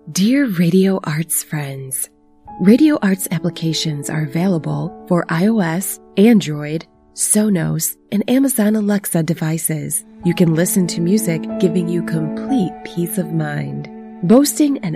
Dear Radio Arts friends, Radio Arts applications are available for iOS, Android, Sonos, and Amazon Alexa devices. You can listen to music giving you complete peace of mind. Boasting an